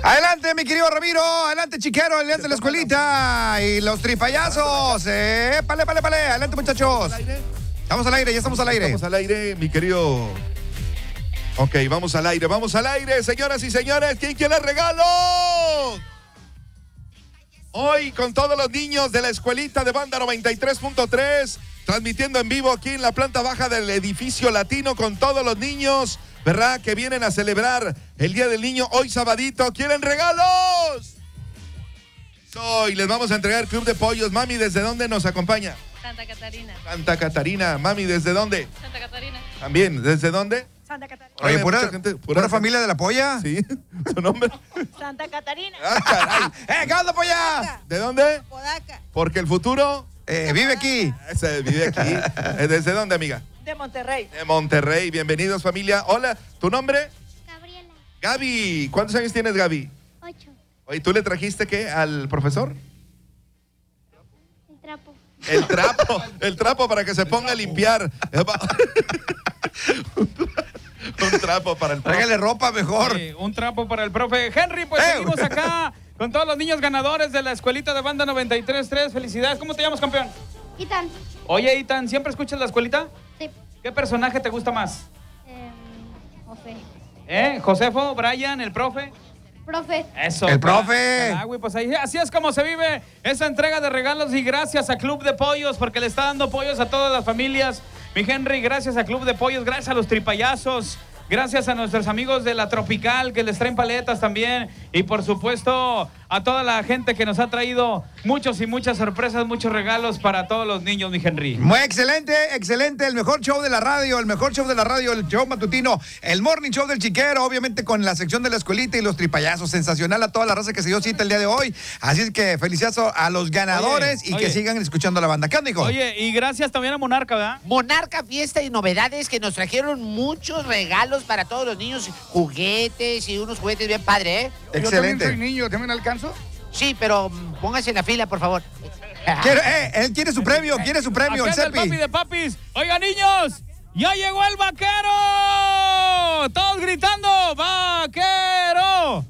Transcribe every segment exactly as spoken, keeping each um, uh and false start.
Adelante, mi querido Ramiro. Adelante, chiquero. Adelante, la escuelita. Y los tripayazos. Eh, pale, pale, pale. Adelante, muchachos. Estamos al aire, ya estamos al aire. Estamos al aire, mi querido. Ok, vamos al aire, vamos al aire, señoras y señores. ¿Quién quiere regalo? Hoy con todos los niños de la escuelita de Banda noventa y tres punto tres, transmitiendo en vivo aquí en la planta baja del edificio latino con todos los niños, ¿verdad? Que vienen a celebrar el Día del Niño hoy sabadito. ¿Quieren regalos? Hoy les vamos a entregar Club de Pollos. Mami, ¿desde dónde nos acompaña? Santa Catarina. Santa Catarina. Mami, ¿desde dónde? Santa Catarina. También, ¿desde dónde? Santa Catarina. Oye, pura, mucha gente, pura, pura familia de la polla. Sí, su nombre. Santa Catarina. Ah, caray. ¡Eh, qué onda, polla! ¿De dónde? Podaca. Porque el futuro Eh, vive aquí. ese vive aquí. Eh, ¿Desde dónde, amiga? De Monterrey. De Monterrey. Bienvenidos, familia. Hola, ¿tu nombre? Gabriela, Gaby. ¿Cuántos años tienes, Gaby? ocho. Oye, ¿tú le trajiste qué al profesor? El trapo. El trapo. El trapo para que se ponga a limpiar. Un trapo para el profe. Tráigale ropa mejor. Sí, un trapo para el profe Henry. Pues ¡Eh! seguimos acá con todos los niños ganadores de la escuelita de Banda noventa y tres punto tres. Felicidades. ¿Cómo te llamas, campeón? Itan. Oye, Itan, ¿siempre escuchas la escuelita? Sí. ¿Qué personaje te gusta más? Eh, Ofe. ¿Eh? ¿Josefo? ¿Brian? ¿El profe? Profe. Eso. El profe. Ah, güey, pues ahí, así es como se vive esa entrega de regalos y gracias a Club de Pollos porque le está dando pollos a todas las familias. Mi Henry, gracias a Club de Pollos, gracias a los tripayazos, gracias a nuestros amigos de la Tropical que les traen paletas también y por supuesto a toda la gente que nos ha traído muchos y muchas sorpresas, muchos regalos para todos los niños, mi Henry. Muy excelente, excelente. El mejor show de la radio, el mejor show de la radio, el show matutino, el morning show del chiquero, obviamente con la sección de la escuelita y los tripayazos. Sensacional a toda la raza que se dio cita el día de hoy. Así es que felicidades a los ganadores Oye, y oye. que sigan escuchando a la banda. ¿Qué onda, hijo? Oye, y gracias también a Monarca, ¿verdad? Monarca Fiesta y Novedades, que nos trajeron muchos regalos para todos los niños, juguetes y unos juguetes bien padres, ¿eh? Excelente. niño, ¿también alcanzo? Sí, pero mm, pónganse en la fila, por favor. Quiere- eh, él quiere su premio, quiere su premio, el Aquí anda el papi Cepi. de papis. Oigan, niños, ya llegó el vaquero. Todos gritando, vaquero.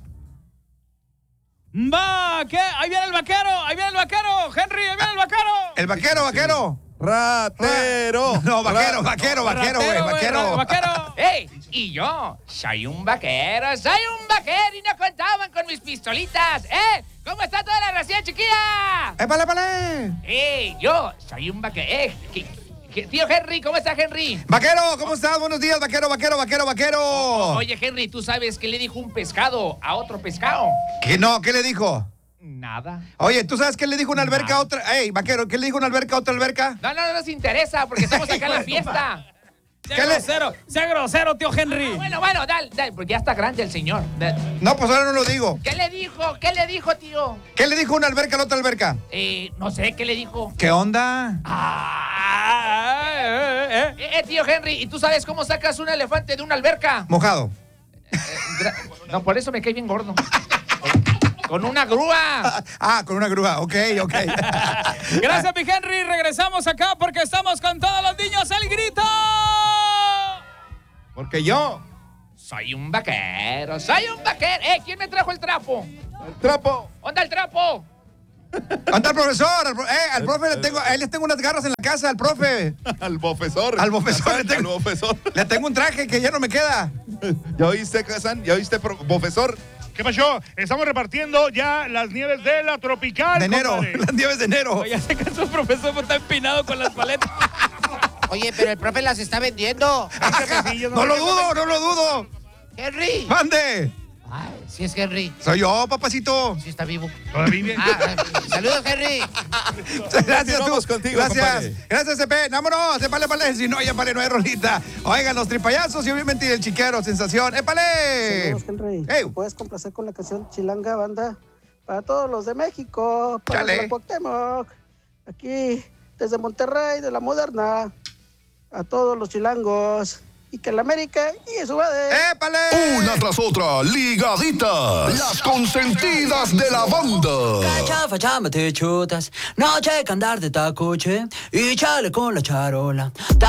Vaquero. Ahí viene el vaquero, ahí viene el vaquero. Henry, ahí viene el vaquero. El vaquero, vaquero. Ratero. No, vaquero, Ra- vaquero, vaquero, güey, Ratero, vaquero. ra- vaquero. ¡Ey! Y yo soy un vaquero, soy un vaquero y no contaban con mis pistolitas, ¿eh? ¿Cómo está toda la ración, chiquilla? ¡Épale, épale! ¡Eh! Yo soy un vaquero. Eh, ¿qué- qué- tío Henry, ¿cómo está Henry? Vaquero, ¿cómo estás? Buenos días, vaquero, vaquero, vaquero, vaquero. Oye, Henry, ¿tú sabes qué le dijo un pescado a otro pescado? ¿Qué no? ¿Qué le dijo? Nada. Oye, ¿tú sabes qué le dijo una alberca a otra? Ey, vaquero, ¿qué le dijo una alberca a otra alberca? No, no, no nos interesa porque estamos acá en la fiesta. Sea ¿Qué le- grosero, sea grosero, tío Henry. Bueno, bueno, dale, dale, porque ya está grande el señor. Da- No, pues ahora no lo digo. ¿Qué le dijo? ¿Qué le dijo, tío? ¿Qué le dijo una alberca a la otra alberca? Eh, no sé, ¿qué le dijo? ¿Qué onda? Ah, eh, eh, eh. Eh, eh, tío Henry, ¿y tú sabes cómo sacas un elefante de una alberca? Mojado. Eh, gra- no, por eso me cae bien gordo. Con una grúa. Ah, con una grúa. Ok, ok. Gracias, mi Henry. Regresamos acá porque estamos con todos los niños. ¡El grito! Porque yo, Soy un vaquero, soy un vaquero. Eh, ¿quién me trajo el trapo? el trapo. ¿Dónde el trapo? ¿Dónde está el profesor? Al, pro- eh, al profe le tengo, a él le tengo unas garras en la casa, al profe. Al bofesor. Al bofesor le Al tengo- bofesor. Le tengo un traje que ya no me queda. ¿Ya oíste, Kazan? ¿Ya oíste, pro- bofesor? ¿Qué pasó? Estamos repartiendo ya las nieves de la tropical. De enero, compadre. las nieves de enero. Oye, sé que su profesor está empinado con las paletas. Oye, pero el profe las está vendiendo. Ajá, no lo dudo, no lo dudo. Henry. Mande. Ay, sí es Henry. Soy yo, papacito. Sí está vivo. Todavía. Ah, eh, saludos, Henry. Gracias, tú. Continuamos contigo, Gracias. compadre. Gracias, C P. Vámonos. Épale, épale. Si no, ya pare, no hay rolita. Oigan, los tripayazos y obviamente el chiquero. Sensación. ¡Épale! Saludos, Henry. Ey. ¿Me puedes complacer con la canción Chilanga Banda? Para todos los de México, para Chale. los de Cuauhtémoc, aquí desde Monterrey, de la Moderna, a todos los chilangos, y que la América y su madre. ¡Épale! Una tras otra, ligaditas. Las consentidas de la banda. Cacha, fachame, te chutas. Noche que andar de tacoche y chale con la charola.